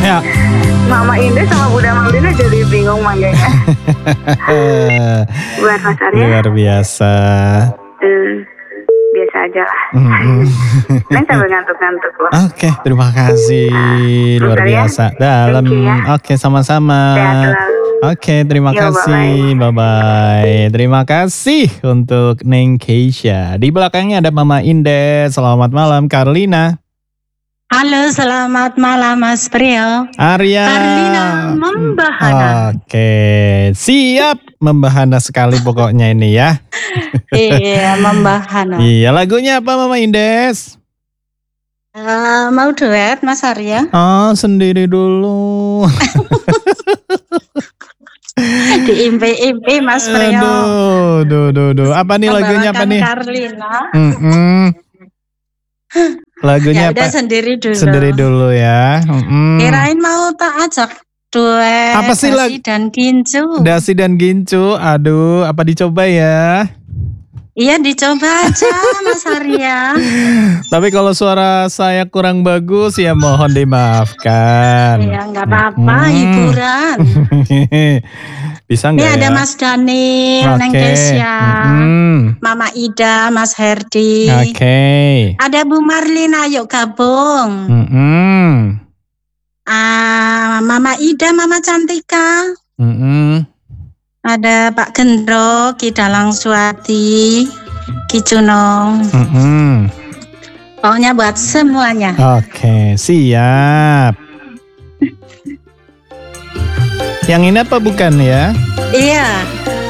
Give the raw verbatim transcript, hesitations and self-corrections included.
Ya. Mama Indah sama Bunda Malina jadi bingung manggilnya. Buat Mas Arya. Luar biasa. Hmm, biasa aja lah. Mm-hmm. Neng sambil ngantuk-ngantuk loh. Oke, terima kasih. Luar Bentar ya. biasa. Dalam. Thank you ya. Oke, sama-sama. Sehat selalu. Oke, terima Yo, kasih. Bye-bye. Terima kasih untuk Neng Keisha. Di belakangnya ada Mama Indah. Selamat malam, Carlina. Halo, selamat malam Mas Priyo. Arya. Carlina Membahana. Oke, siap membahana sekali pokoknya ini ya. Iya, Membahana. Iya, lagunya apa Mama Indes? Uh, mau duet Mas Arya? Oh, sendiri dulu. Diimpi-impi Mas Priyo. Aduh, duh, duh, duh. Apa nih lagunya apa nih? Carlina. Mm-mm. Lagunya Ya udah apa? sendiri dulu. Sendiri dulu ya. Mm-mm. Kirain mau tak ajak duet Apa sih Dasi lag- dan Gincu. Dasi dan Gincu. Aduh, apa dicoba ya? Iya dicoba aja Mas Arya. Tapi kalau suara saya kurang bagus ya mohon dimaafkan. Ya nggak apa-apa, Hmm. hiburan. Bisa Ini nggak ada ya? Mas Daniel, Oke. Neng Kesia, Mm-mm. Mama Ida, Mas Herdi. Oke. Ada Bu Marlina, yuk gabung. Mm-mm. Ah, Mama Ida, Mama Cantika. Mm-mm. Ada Pak Gendro, Ki Dalang Suwati, Ki Junong. Mm-mm. Pokoknya buat semuanya. Oke, siap. Yang ini apa bukan ya? Iya.